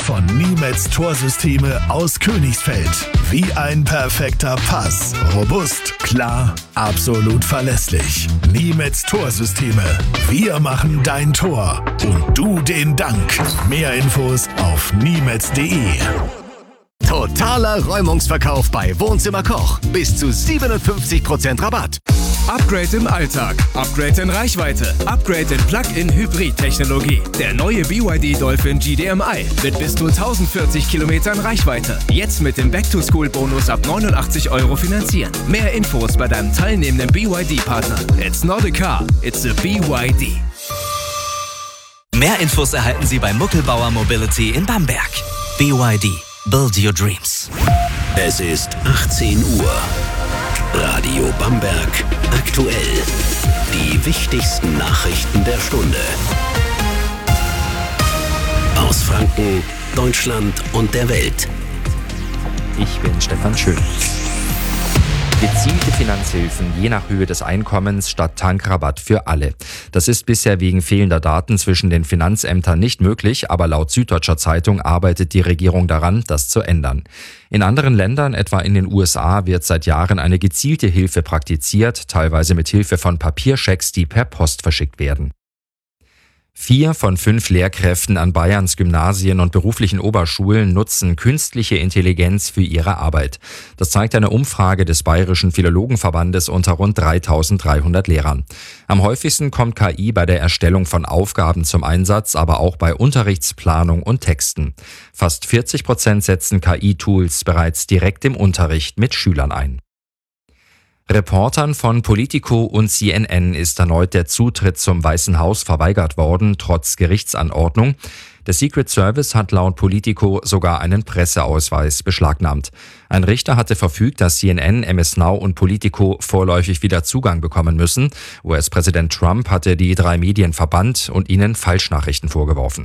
von Niemets Torsysteme aus Königsfeld. Wie ein perfekter Pass. Robust, klar, absolut verlässlich. Niemets Torsysteme. Wir machen dein Tor und du den Dank. Mehr Infos auf niemets.de. Totaler Räumungsverkauf bei Wohnzimmer Koch. Bis zu 57% Rabatt. Upgrade im Alltag, Upgrade in Reichweite, Upgrade in Plug-in-Hybrid-Technologie. Der neue BYD Dolphin GDMI mit bis zu 1040 Kilometern Reichweite. Jetzt mit dem Back-to-School-Bonus ab 89 € finanzieren. Mehr Infos bei deinem teilnehmenden BYD-Partner. It's not a car, it's a BYD. Mehr Infos erhalten Sie bei Muckelbauer Mobility in Bamberg. BYD. Build your dreams. Es ist 18 Uhr. Radio Bamberg aktuell. Die wichtigsten Nachrichten der Stunde. Aus Franken, Deutschland und der Welt. Ich bin Stefan Schön. Gezielte Finanzhilfen je nach Höhe des Einkommens statt Tankrabatt für alle. Das ist bisher wegen fehlender Daten zwischen den Finanzämtern nicht möglich, aber laut Süddeutscher Zeitung arbeitet die Regierung daran, das zu ändern. In anderen Ländern, etwa in den USA, wird seit Jahren eine gezielte Hilfe praktiziert, teilweise mit Hilfe von Papierschecks, die per Post verschickt werden. 4 von 5 Lehrkräften an Bayerns Gymnasien und beruflichen Oberschulen nutzen künstliche Intelligenz für ihre Arbeit. Das zeigt eine Umfrage des Bayerischen Philologenverbandes unter rund 3.300 Lehrern. Am häufigsten kommt KI bei der Erstellung von Aufgaben zum Einsatz, aber auch bei Unterrichtsplanung und Texten. Fast 40% setzen KI-Tools bereits direkt im Unterricht mit Schülern ein. Reportern von Politico und CNN ist erneut der Zutritt zum Weißen Haus verweigert worden, trotz Gerichtsanordnung. Der Secret Service hat laut Politico sogar einen Presseausweis beschlagnahmt. Ein Richter hatte verfügt, dass CNN, MS Now und Politico vorläufig wieder Zugang bekommen müssen. US-Präsident Trump hatte die 3 Medien verbannt und ihnen Falschnachrichten vorgeworfen.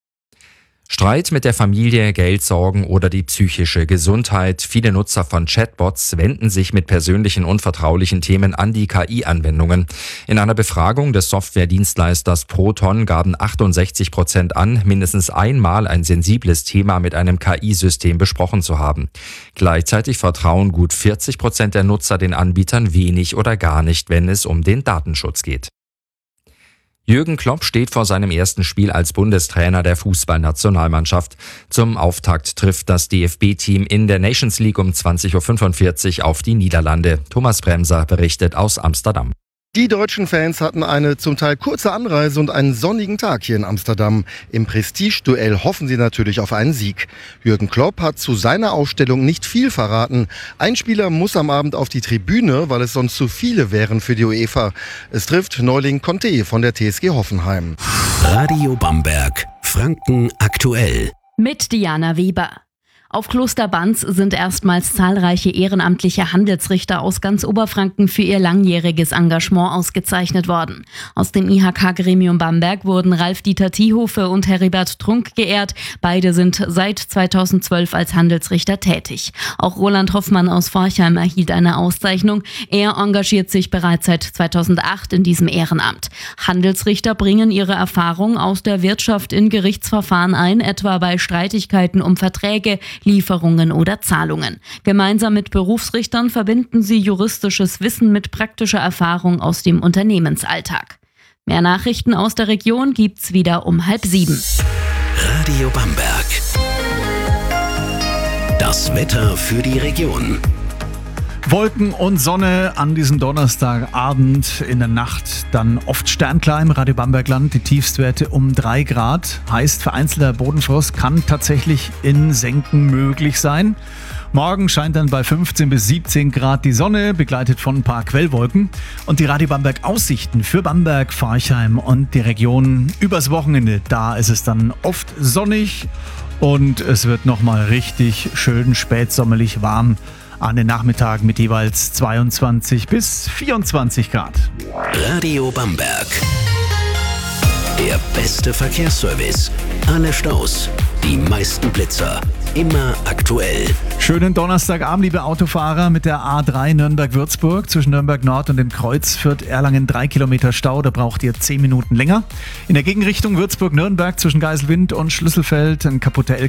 Streit mit der Familie, Geldsorgen oder die psychische Gesundheit. Viele Nutzer von Chatbots wenden sich mit persönlichen und vertraulichen Themen an die KI-Anwendungen. In einer Befragung des Softwaredienstleisters Proton gaben 68% an, mindestens einmal ein sensibles Thema mit einem KI-System besprochen zu haben. Gleichzeitig vertrauen gut 40% der Nutzer den Anbietern wenig oder gar nicht, wenn es um den Datenschutz geht. Jürgen Klopp steht vor seinem ersten Spiel als Bundestrainer der Fußballnationalmannschaft. Zum Auftakt trifft das DFB-Team in der Nations League um 20.45 Uhr auf die Niederlande. Thomas Bremser berichtet aus Amsterdam. Die deutschen Fans hatten eine zum Teil kurze Anreise und einen sonnigen Tag hier in Amsterdam. Im Prestigeduell hoffen sie natürlich auf einen Sieg. Jürgen Klopp hat zu seiner Aufstellung nicht viel verraten. Ein Spieler muss am Abend auf die Tribüne, weil es sonst zu viele wären für die UEFA. Es trifft Neuling Conte von der TSG Hoffenheim. Radio Bamberg, Franken aktuell. Mit Diana Weber. Auf Kloster Banz sind erstmals zahlreiche ehrenamtliche Handelsrichter aus ganz Oberfranken für ihr langjähriges Engagement ausgezeichnet worden. Aus dem IHK-Gremium Bamberg wurden Ralf-Dieter Thiehofe und Heribert Trunk geehrt. Beide sind seit 2012 als Handelsrichter tätig. Auch Roland Hoffmann aus Forchheim erhielt eine Auszeichnung. Er engagiert sich bereits seit 2008 in diesem Ehrenamt. Handelsrichter bringen ihre Erfahrung aus der Wirtschaft in Gerichtsverfahren ein, etwa bei Streitigkeiten um Verträge, Lieferungen oder Zahlungen. Gemeinsam mit Berufsrichtern verbinden sie juristisches Wissen mit praktischer Erfahrung aus dem Unternehmensalltag. Mehr Nachrichten aus der Region gibt's wieder um 6:30. Radio Bamberg. Das Wetter für die Region. Wolken und Sonne an diesem Donnerstagabend, in der Nacht dann oft sternklar im Radio Bambergland, die Tiefstwerte um 3 Grad. Heißt, vereinzelter Bodenfrost kann tatsächlich in Senken möglich sein. Morgen scheint dann bei 15 bis 17 Grad die Sonne, begleitet von ein paar Quellwolken. Und die Radio Bamberg Aussichten für Bamberg, Forchheim und die Region übers Wochenende. Da ist es dann oft sonnig und es wird nochmal richtig schön spätsommerlich warm an den Nachmittagen mit jeweils 22 bis 24 Grad. Radio Bamberg. Der beste Verkehrsservice. Alle Staus, die meisten Blitzer. Immer aktuell. Schönen Donnerstagabend, liebe Autofahrer, mit der A3 Nürnberg-Würzburg zwischen Nürnberg Nord und dem Kreuz führt Erlangen 3 Kilometer Stau, da braucht ihr 10 Minuten länger. In der Gegenrichtung Würzburg-Nürnberg zwischen Geiselwind und Schlüsselfeld ein kaputter